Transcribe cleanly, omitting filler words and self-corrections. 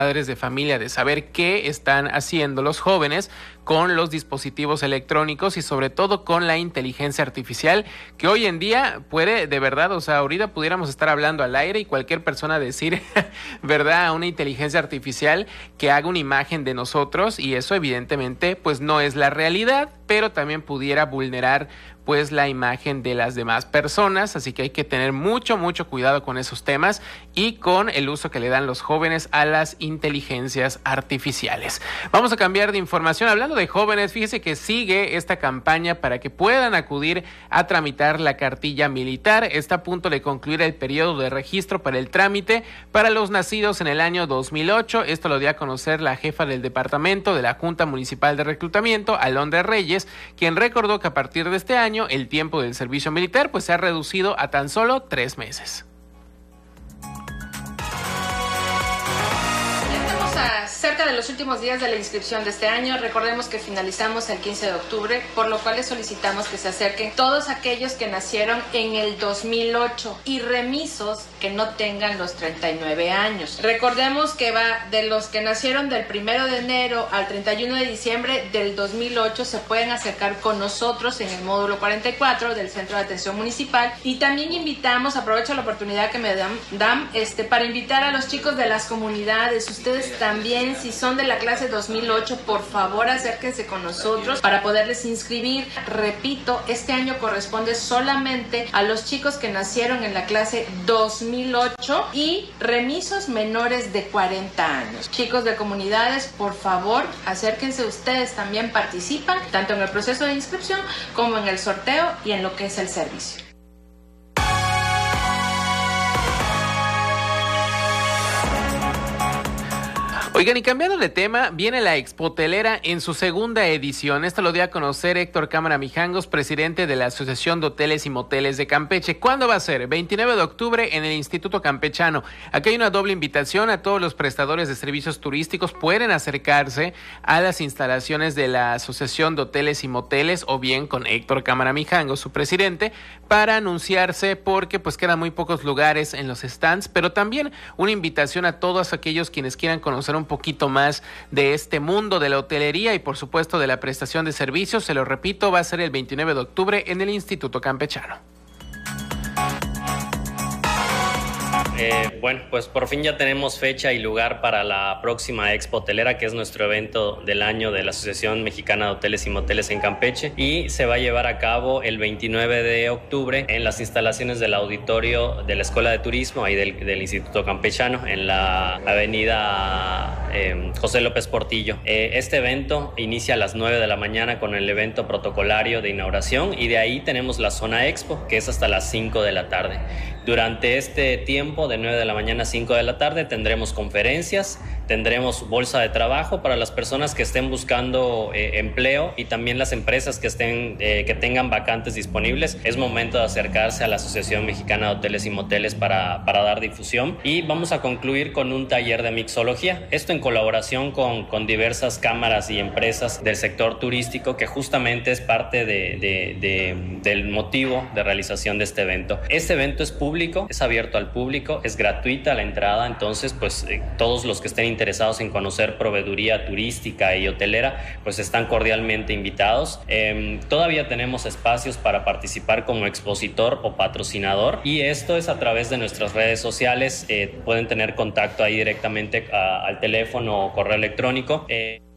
padres de familia de saber qué están haciendo los jóvenes con los dispositivos electrónicos y sobre todo con la inteligencia artificial, que hoy en día puede, de verdad, o sea, ahorita pudiéramos estar hablando al aire y cualquier persona decir, ¿verdad?, a una inteligencia artificial que haga una imagen de nosotros, y eso evidentemente pues no es la realidad, pero también pudiera vulnerar pues la imagen de las demás personas, así que hay que tener mucho cuidado con esos temas y con el uso que le dan los jóvenes a las inteligencias artificiales. Vamos a cambiar de información. Hablando de jóvenes, fíjese que sigue esta campaña para que puedan acudir a tramitar la cartilla militar. Está a punto de concluir el periodo de registro para el trámite para los nacidos en el año 2008. Esto lo dio a conocer la jefa del departamento de la Junta Municipal de Reclutamiento, Alondra Reyes, quien recordó que a partir de este año el tiempo del servicio militar pues se ha reducido a tan solo 3 meses. Cerca de los últimos días de la inscripción de este año, recordemos que finalizamos el 15 de octubre, por lo cual les solicitamos que se acerquen todos aquellos que nacieron en el 2008 y remisos que no tengan los 39 años. Recordemos que va de los que nacieron del 1 de enero al 31 de diciembre del 2008, se pueden acercar con nosotros en el módulo 44 del Centro de Atención Municipal, y también invitamos, aprovecho la oportunidad que me dan para invitar a los chicos de las comunidades. Ustedes también, si son de la clase 2008, por favor acérquense con nosotros para poderles inscribir. Repito, este año corresponde solamente a los chicos que nacieron en la clase 2008 y remisos menores de 40 años. Chicos de comunidades, por favor, acérquense, ustedes también participan tanto en el proceso de inscripción como en el sorteo y en lo que es el servicio. Oigan, y cambiando de tema, viene la Expotelera en su segunda edición. Esto lo dio a conocer Héctor Cámara Mijangos, presidente de la Asociación de Hoteles y Moteles de Campeche. ¿Cuándo va a ser? 29 de octubre en el Instituto Campechano. Aquí hay una doble invitación a todos los prestadores de servicios turísticos. Pueden acercarse a las instalaciones de la Asociación de Hoteles y Moteles o bien con Héctor Cámara Mijangos, su presidente, para anunciarse, porque pues quedan muy pocos lugares en los stands, pero también una invitación a todos aquellos quienes quieran conocer un poquito más de este mundo de la hotelería y por supuesto de la prestación de servicios. Se lo repito, va a ser el 29 de octubre en el Instituto Campechano. Bueno, pues por fin ya tenemos fecha y lugar para la próxima Expo Hotelera, que es nuestro evento del año de la Asociación Mexicana de Hoteles y Moteles en Campeche, y se va a llevar a cabo el 29 de octubre en las instalaciones del auditorio de la Escuela de Turismo, ahí del Instituto Campechano, en la avenida José López Portillo. Este evento inicia a las 9 de la mañana con el evento protocolario de inauguración, y de ahí tenemos la zona Expo, que es hasta las 5 de la tarde. Durante este tiempo, de 9 de la mañana a 5 de la tarde, tendremos conferencias, tendremos bolsa de trabajo para las personas que estén buscando empleo, y también las empresas que tengan vacantes disponibles. Es momento de acercarse a la Asociación Mexicana de Hoteles y Moteles para dar difusión. Y vamos a concluir con un taller de mixología, esto en colaboración con diversas cámaras y empresas del sector turístico, que justamente es parte del motivo de realización de este evento. Este evento es público, es abierto al público, es gratuita la entrada, entonces pues todos los que estén interesados en conocer proveeduría turística y hotelera pues están cordialmente invitados. Todavía tenemos espacios para participar como expositor o patrocinador, y esto es a través de nuestras redes sociales. Pueden tener contacto ahí directamente al teléfono o correo electrónico.